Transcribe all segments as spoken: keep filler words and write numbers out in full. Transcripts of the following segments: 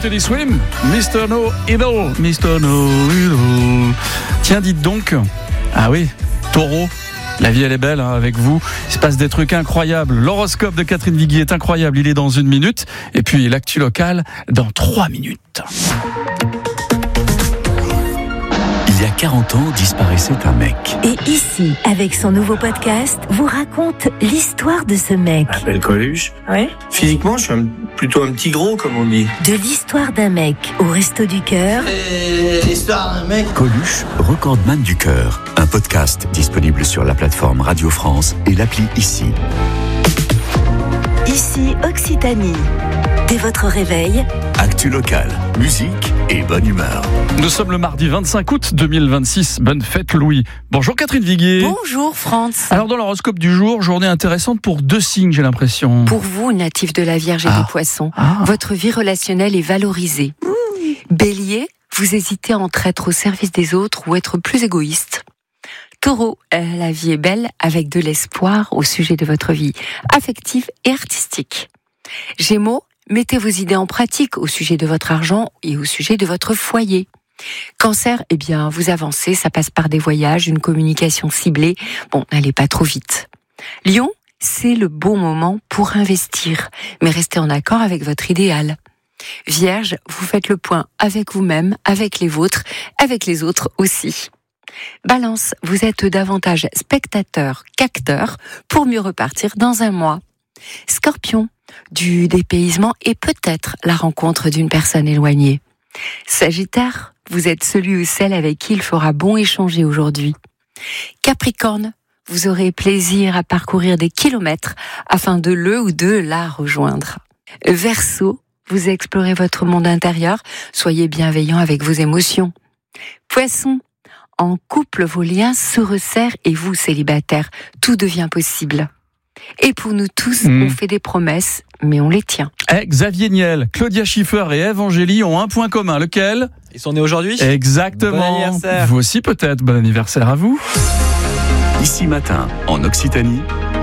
Teddy Swim, mister No Idol, mister No Idol. Tiens, dites donc, ah oui, Taureau, la vie elle est belle hein, avec vous. Il se passe des trucs incroyables. L'horoscope de Catherine Viguier est incroyable, il est dans une minute. Et puis l'actu locale dans trois minutes. Il y a quarante ans, disparaissait un mec. Et ici, avec son nouveau podcast, vous raconte l'histoire de ce mec. Je m'appelle Coluche. Ouais. Physiquement, je suis un, plutôt un petit gros, comme on dit. De l'histoire d'un mec au Resto du Cœur. Et l'histoire d'un mec. Coluche, recordman du cœur. Un podcast disponible sur la plateforme Radio France et l'appli Ici. Ici, Occitanie. Dès votre réveil, Actu locale, musique et bonne humeur. Nous sommes le mardi vingt-cinq août deux mille vingt-six. Bonne fête Louis. Bonjour Catherine Viguier. Bonjour France. Alors dans l'horoscope du jour, journée intéressante pour deux signes, j'ai l'impression. Pour vous, natif de la Vierge et Ah. des Poissons, Ah. votre vie relationnelle est valorisée. Bélier, vous hésitez entre être au service des autres ou être plus égoïste. Taureau, euh, la vie est belle avec de l'espoir au sujet de votre vie affective et artistique. Gémeaux, mettez vos idées en pratique au sujet de votre argent et au sujet de votre foyer. Cancer, eh bien, vous avancez, ça passe par des voyages, une communication ciblée. Bon, n'allez pas trop vite. Lion, c'est le bon moment pour investir, mais restez en accord avec votre idéal. Vierge, vous faites le point avec vous-même, avec les vôtres, avec les autres aussi. Balance, vous êtes davantage spectateur qu'acteur pour mieux repartir dans un mois. Scorpion, du dépaysement et peut-être la rencontre d'une personne éloignée. Sagittaire, vous êtes celui ou celle avec qui il fera bon échanger aujourd'hui. Capricorne, vous aurez plaisir à parcourir des kilomètres afin de le ou de la rejoindre. Verseau, vous explorez votre monde intérieur, soyez bienveillant avec vos émotions. Poisson, en couple, vos liens se resserrent et vous, célibataire, tout devient possible. Et pour nous tous, Mmh. on fait des promesses, mais on les tient. Eh, Xavier Niel, Claudia Schiffer et Ève Angéli ont un point commun. Lequel ? Ils sont nés aujourd'hui ? Exactement. Bon anniversaire. Vous aussi peut-être. Bon anniversaire à vous. Ici matin, en Occitanie,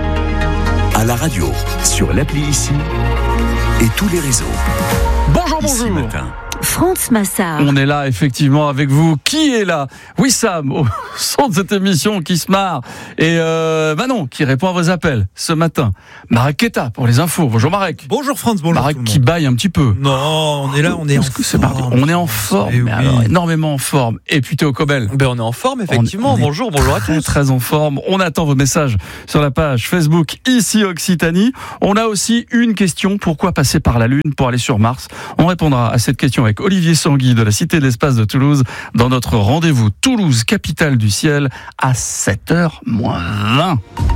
à la radio, sur l'appli Ici et tous les réseaux. Bonjour, Ici bonjour. matin. France Massard. On est là, effectivement, avec vous. Qui est là ? Wissam, au son de cette émission, qui se marre. Et euh, Manon, qui répond à vos appels ce matin. Marek Keta, pour les infos. Bonjour Marek. Bonjour France, bonjour Marek tout le qui monde. baille un petit peu. Non, on est là, on est Parce en que c'est forme. mardi. On est en forme, Eh mais oui. alors énormément en forme. Et puis Théo Cobel. Ben on est en forme, effectivement. On- on est bonjour, bonjour à Très, tous. très en forme. On attend vos messages sur la page Facebook Ici Occitanie. On a aussi une question. Pourquoi passer par la Lune pour aller sur Mars ? On répondra à cette question avec Olivier Sanguy de la Cité de l'Espace de Toulouse dans notre rendez-vous Toulouse, capitale du ciel, à sept heures moins vingt.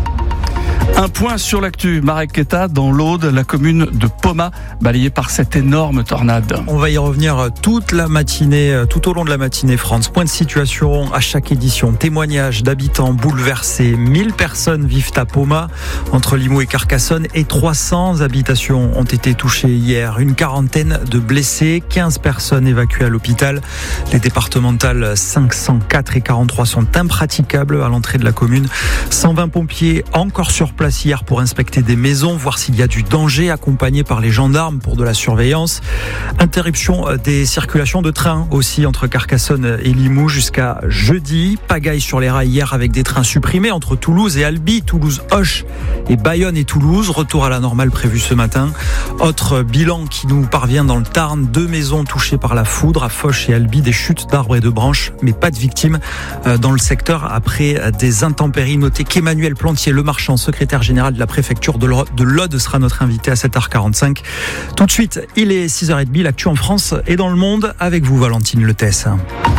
Un point sur l'actu. Marek Keta, dans l'Aude, la commune de Poma, balayée par cette énorme tornade. On va y revenir toute la matinée, tout au long de la matinée, France. Point de situation à chaque édition. Témoignages d'habitants bouleversés. mille personnes vivent à Poma, entre Limoux et Carcassonne, et trois cents habitations ont été touchées hier. Une quarantaine de blessés, quinze personnes évacuées à l'hôpital. Les départementales cinq cent quatre et quarante-trois sont impraticables à l'entrée de la commune. cent vingt pompiers encore sur place hier pour inspecter des maisons, voir s'il y a du danger, accompagnés par les gendarmes pour de la surveillance. Interruption des circulations de trains aussi entre Carcassonne et Limoux jusqu'à jeudi. Pagaille sur les rails hier avec des trains supprimés entre Toulouse et Albi, Toulouse-Auch et Bayonne et Toulouse. Retour à la normale prévu ce matin. Autre bilan qui nous parvient dans le Tarn. Deux maisons touchées par la foudre à Foch et Albi, des chutes d'arbres et de branches, mais pas de victimes dans le secteur après des intempéries. Notez qu'Emmanuel Plantier, le marchand, secrétaire général de la préfecture de l'Aude, sera notre invité à sept heures quarante-cinq. Tout de suite, il est six heures trente, l'actu en France et dans le monde avec vous, Valentine Letesse.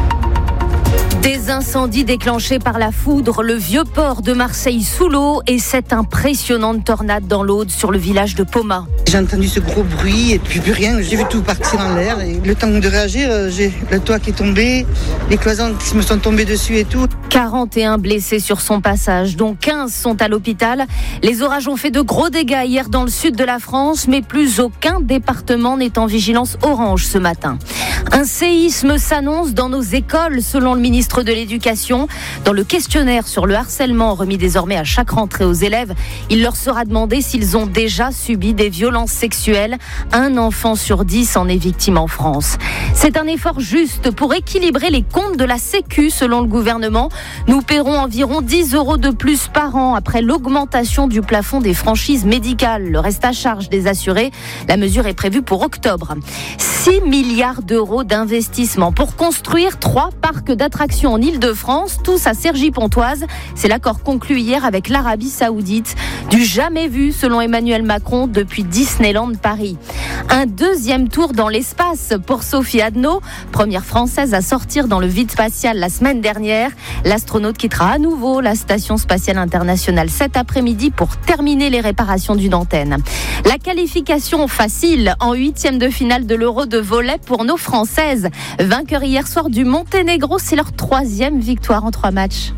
Des incendies déclenchés par la foudre, le vieux port de Marseille sous l'eau et cette impressionnante tornade dans l'Aude sur le village de Poma. J'ai entendu ce gros bruit et puis plus rien. J'ai vu tout partir en l'air. Et le temps de réagir, j'ai le toit qui est tombé, les cloisons qui me sont tombées dessus et tout. quarante et un blessés sur son passage, dont quinze sont à l'hôpital. Les orages ont fait de gros dégâts hier dans le sud de la France, mais plus aucun département n'est en vigilance orange ce matin. Un séisme s'annonce dans nos écoles, selon le ministre ministre de l'Éducation. Dans le questionnaire sur le harcèlement remis désormais à chaque rentrée aux élèves, il leur sera demandé s'ils ont déjà subi des violences sexuelles. Un enfant sur dix en est victime en France. C'est un effort juste pour équilibrer les comptes de la Sécu selon le gouvernement. Nous paierons environ dix euros de plus par an après l'augmentation du plafond des franchises médicales. Le reste à charge des assurés. La mesure est prévue pour octobre. six milliards d'euros d'investissement pour construire trois parcs d'attractions en Île-de-France, tous à Cergy-Pontoise. C'est l'accord conclu hier avec l'Arabie Saoudite. Du jamais vu selon Emmanuel Macron depuis Disneyland Paris. Un deuxième tour dans l'espace pour Sophie Adno, première française à sortir dans le vide spatial la semaine dernière. L'astronaute quittera à nouveau la station spatiale internationale cet après-midi pour terminer les réparations d'une antenne. La qualification facile en huitième de finale de l'Euro de volley pour nos Françaises. Vainqueurs hier soir du Monténégro, c'est leur troisième victoire en trois matchs.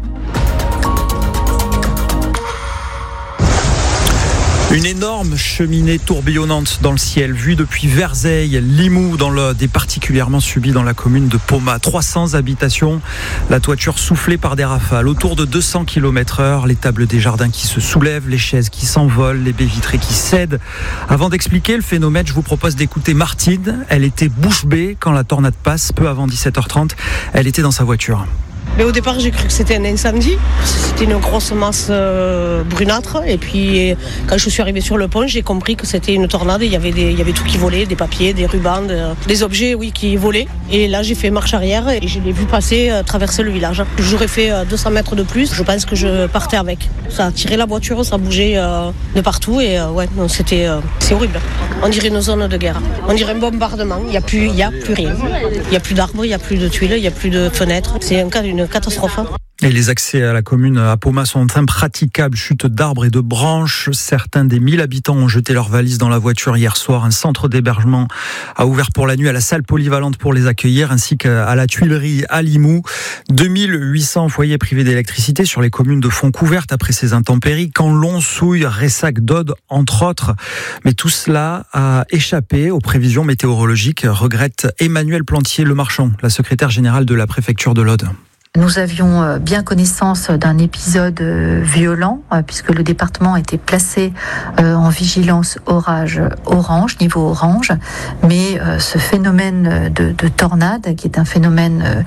Une énorme cheminée tourbillonnante dans le ciel, vue depuis Verzeille, Limoux, dans le des particulièrement subi dans la commune de Poma. trois cents habitations, la toiture soufflée par des rafales, autour de deux cents kilomètres heure, les tables des jardins qui se soulèvent, les chaises qui s'envolent, les baies vitrées qui cèdent. Avant d'expliquer le phénomène, je vous propose d'écouter Martine. Elle était bouche bée quand la tornade passe, peu avant dix-sept heures trente. Elle était dans sa voiture. Mais au départ, j'ai cru que c'était un incendie. C'était une grosse masse euh, brunâtre. Et puis, quand je suis arrivée sur le pont, j'ai compris que c'était une tornade. Il y avait, des, il y avait tout qui volait, des papiers, des rubans, de, des objets oui, qui volaient. Et là, j'ai fait marche arrière et je l'ai vu passer, euh, traverser le village. J'aurais fait euh, deux cents mètres de plus. Je pense que je partais avec. Ça a tiré la voiture, ça bougeait euh, de partout. Et euh, ouais, non, c'était, euh, c'est horrible. On dirait une zone de guerre. On dirait un bombardement. Il n'y a plus, il y a plus rien. Il n'y a plus d'arbres, il n'y a plus de tuiles, il n'y a plus de fenêtres. C'est un cas d'une catastrophe. Et les accès à la commune à Poma sont impraticables. Chute d'arbres et de branches. Certains des mille habitants ont jeté leurs valises dans la voiture hier soir. Un centre d'hébergement a ouvert pour la nuit à la salle polyvalente pour les accueillir, ainsi qu'à la Tuilerie à Limoux. deux mille huit cents foyers privés d'électricité sur les communes de Fontcouverte après ces intempéries. Canlon, Souille, Ressac, Dode, entre autres. Mais tout cela a échappé aux prévisions météorologiques, regrette Emmanuel Plantier Lemarchand, la secrétaire générale de la préfecture de l'Aude. Nous avions bien connaissance d'un épisode violent puisque le département était placé en vigilance orage orange, niveau orange. Mais ce phénomène de, de tornade, qui est un phénomène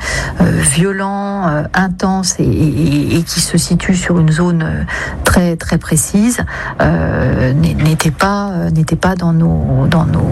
violent, intense et, et, et qui se situe sur une zone très très précise, n'était pas n'était pas dans nos dans nos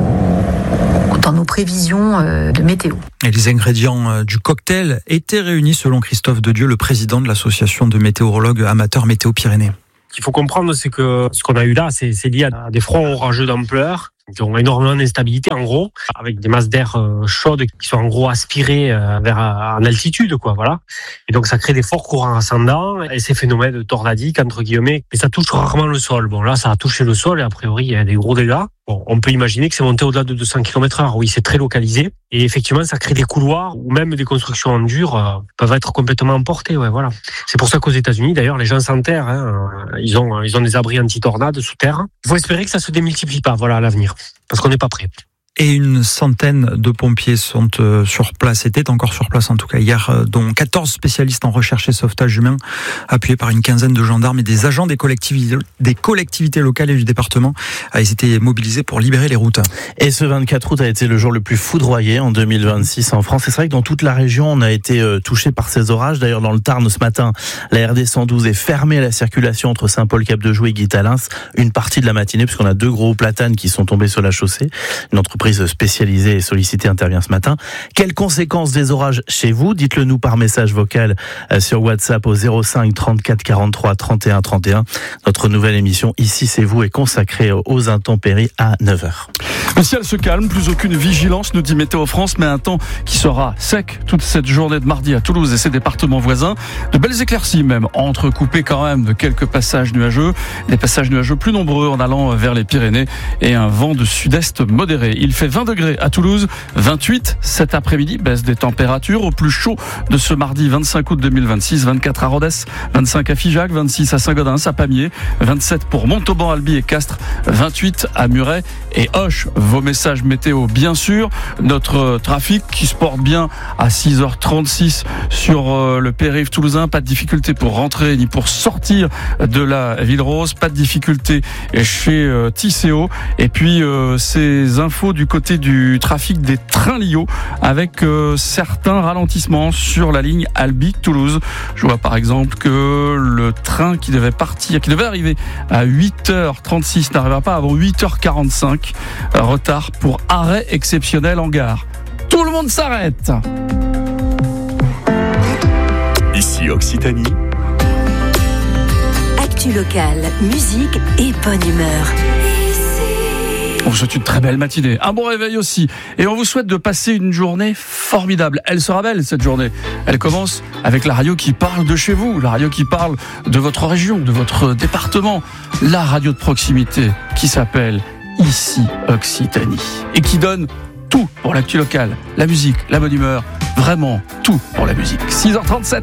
dans nos prévisions de météo. Et les ingrédients du cocktail étaient réunis selon Christophe Dedieu, le président de l'association de météorologues amateurs Météo Pyrénées. Ce qu'il faut comprendre, c'est que ce qu'on a eu là, c'est, c'est lié à des fronts orageux d'ampleur qui ont énormément d'instabilité, en gros, avec des masses d'air chaudes qui sont en gros aspirées vers en altitude, quoi, voilà. Et donc ça crée des forts courants ascendants et ces phénomènes tornadiques, entre guillemets, mais ça touche rarement le sol. Bon, là, ça a touché le sol et a priori, il y a des gros dégâts. Bon, on peut imaginer que c'est monté au-delà de deux cents kilomètres heure. Oui, c'est très localisé. Et effectivement, ça crée des couloirs ou même des constructions en dur euh, peuvent être complètement emportées. Ouais, voilà. C'est pour ça qu'aux États-Unis, d'ailleurs, les gens s'enterrent. Hein, ils ont, ils ont des abris anti-tornades sous terre. Il faut espérer que ça se démultiplie pas, voilà, à l'avenir. Parce qu'on n'est pas prêt. Et une centaine de pompiers sont euh, sur place, étaient encore sur place en tout cas hier, euh, dont quatorze spécialistes en recherche et sauvetage humain, appuyés par une quinzaine de gendarmes et des agents des collectivités, des collectivités locales et du département. Euh, ils étaient mobilisés pour libérer les routes. Et ce vingt-quatre août a été le jour le plus foudroyé en deux mille vingt-six en France. Et c'est vrai que dans toute la région, on a été euh, touché par ces orages. D'ailleurs, dans le Tarn, ce matin, la R D cent douze est fermée à la circulation entre Saint-Paul-Cap-de-Jouy et Guy-Talins une partie de la matinée, puisqu'on a deux gros platanes qui sont tombés sur la chaussée. Une entreprise spécialisée et sollicitée intervient ce matin. Quelles conséquences des orages chez vous? Dites-le nous par message vocal sur WhatsApp au zéro cinq trente-quatre quarante-trois trente et un trente et un. Notre nouvelle émission Ici c'est vous est consacrée aux intempéries à neuf heures. Le ciel se calme, plus aucune vigilance, nous dit Météo France, mais un temps qui sera sec toute cette journée de mardi à Toulouse et ses départements voisins. De belles éclaircies même, entrecoupées quand même de quelques passages nuageux. Des passages nuageux plus nombreux en allant vers les Pyrénées et un vent de sud-est modéré. Il fait fait vingt degrés à Toulouse, vingt-huit cet après-midi, baisse des températures au plus chaud de ce mardi vingt-cinq août deux mille vingt-six, vingt-quatre à Rodez, vingt-cinq à Figeac, vingt-six à Saint-Gaudens, à Pamiers, vingt-sept pour Montauban, Albi et Castres, vingt-huit à Muret et Auch. Vos messages météo, bien sûr. Notre trafic qui se porte bien à six heures trente-six sur le périph' toulousain. Pas de difficulté pour rentrer ni pour sortir de la Ville Rose. Pas de difficulté chez Tisséo. Et puis, euh, ces infos du côté du trafic des trains Lio avec euh, certains ralentissements sur la ligne Albi-Toulouse. Je vois par exemple que le train qui devait partir, qui devait arriver à huit heures trente-six n'arrivera pas avant huit heures quarante-cinq. Retard pour arrêt exceptionnel en gare. Tout le monde s'arrête. Ici Occitanie. Actu locale, musique et bonne humeur. On vous souhaite une très belle matinée, un bon réveil aussi. Et on vous souhaite de passer une journée formidable. Elle sera belle cette journée. Elle commence avec la radio qui parle de chez vous, la radio qui parle de votre région, de votre département. La radio de proximité qui s'appelle Ici Occitanie. Et qui donne tout pour l'actu locale, la musique, la bonne humeur. Vraiment tout pour la musique. six heures trente-sept.